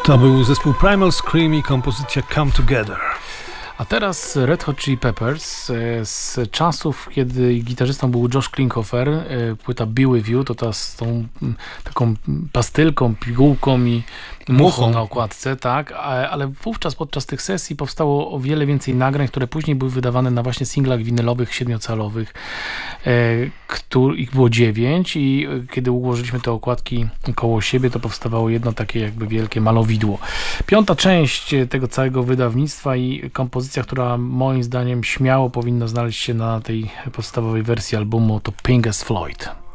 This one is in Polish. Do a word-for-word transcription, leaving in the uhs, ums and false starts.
To był zespół Primal Scream i kompozycja Come Together. A teraz Red Hot Chili Peppers z czasów, kiedy gitarzystą był Josh Klinghoffer, płyta Be With You, to ta z tą taką pastylką, pigułką i muchą na okładce, tak, ale wówczas podczas tych sesji powstało o wiele więcej nagrań, które później były wydawane na właśnie singlach winylowych, siedmiocalowych, których ich było dziewięć i kiedy ułożyliśmy te okładki koło siebie, to powstawało jedno takie jakby wielkie malowidło. Piąta część tego całego wydawnictwa i kompozycja, która moim zdaniem śmiało powinna znaleźć się na tej podstawowej wersji albumu, to Pink as Floyd.